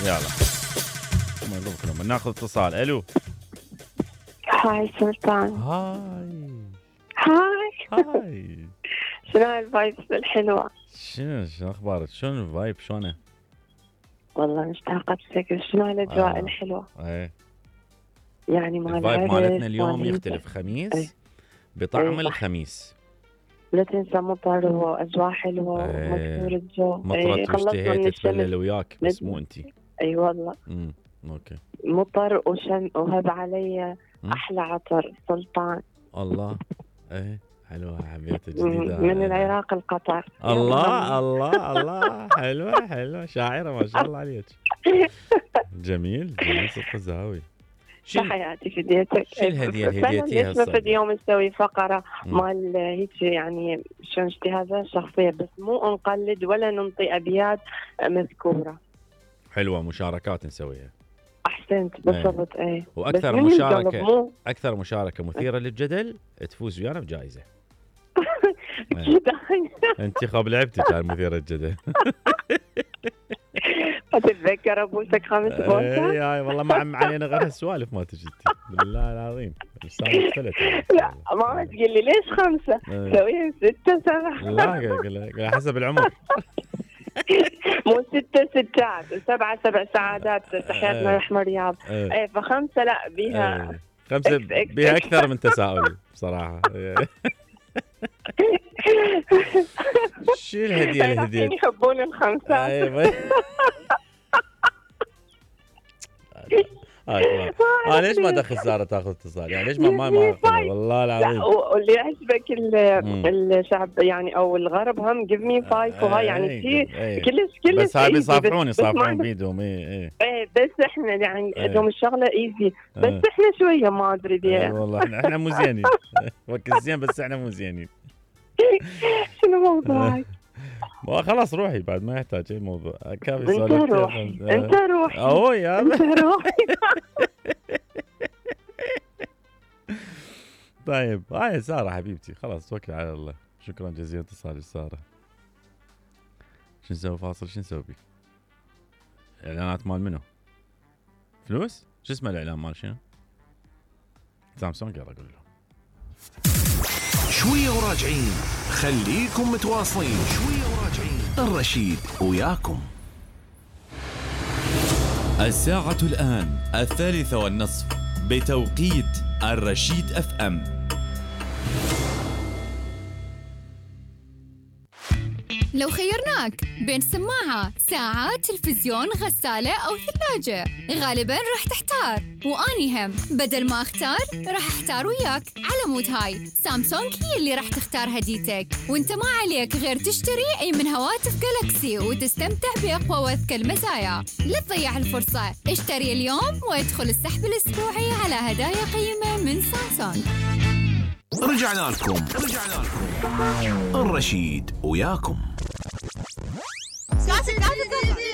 يلا ما يضربك لما ناخذ اتصال. الو هاي سلطان. هاي شنو الفايبس الحلوة؟ شنو اخبارك؟ شنو الفايب شلونه؟ والله مشتاقة بشكل. شنو الأجواء الحلوة؟ ايه يعني مال الفايب العرس مالتنا اليوم مال يختلف. خميس ايه. بطعم ايه الخميس. لا تنسى مطر وأجواء حلوة ومكسور الجو. مطرت خلصنا من واشتهيت الشمس. اتبلل وياك بس مو انتي. اي والله. اوكي. مطر وهب علي أحلى عطر سلطان. الله. ايه حلوة حبيتها جديدة من العراق القطر. الله الله الله حلوة شاعرة ما شاء الله عليك. جميل صدق الزهاوي. حياتي فديتك. شو الهدية اللي هديتيها؟ ليش في يوم نسوي فقرة مال هيك يعني شلون اجتهازات شخصية بس مو نقلد ولا ننطي أبيات مذكورة. حلوة مشاركات نسويها. أحسنت بالضبط. ايه وأكثر مشاركة مثيرة للجدل تفوز ويانا بجائزة. انتخاب لعبتك كان مثير الجدل. اتذكر ابوسك 5 بوسات. اي والله ما عم علينا غير هالسوالف ما تجي بالله العظيم. لا ما تقول لي ليش 5 سويها 6 7. لا حسب العمر. مو 6 ستات 7 سعادات تحياتنا رحمة رياض. اي ف5 لا بيها 5 بيها اكثر من تساؤل بصراحة. شو الهدية اللي هديت؟ يحبون الخمسات. ليش ما دخل سارة تاخذ اتصال؟ يعني ليش ما والله العظيم. واللي يعجبك الشعب يعني او الغرب هم give me 5 وهاي يعني كلش بس هاي يصافحون بيدهم. ايه بس احنا يعني دوم الشغله ايزي بس احنا شويه ما ادري بيه. والله احنا مو زينين. وكل زين بس احنا مو زينين. شنو موضوعك؟ خلاص روحي بعد ما يحتاج اي موضوع. كافي انت روح اهو يا انت روح. طيب هاي سارة حبيبتي خلاص توكل على الله. شكرا جزيلا اتصالك سارة. شو نسوي فاصل؟ شو نسوي بيه؟ اعلانات مال منو؟ فلوس؟ شو اسمه الاعلان مال شنو؟ سامسونج. يلا قول له شوية وراجعين. خليكم متواصلين. شوية وراجعين. الرشيد وياكم. الساعة الآن 3:30 بتوقيت الرشيد FM. لو خيرناك بين سماعة، ساعة، تلفزيون، غسالة أو ثلاجة غالباً راح تحتار. وأني هم بدل ما أختار راح أحتار وياك. على مود هاي سامسونج هي اللي راح تختار هديتك، وانت ما عليك غير تشتري أي من هواتف جالاكسي وتستمتع بأقوى وأذكى المزايا. لا تضيع الفرصة، اشتري اليوم وادخل السحب الأسبوعي على هدايا قيمة من سامسونج. رجعنا لكم الرشيد وياكم.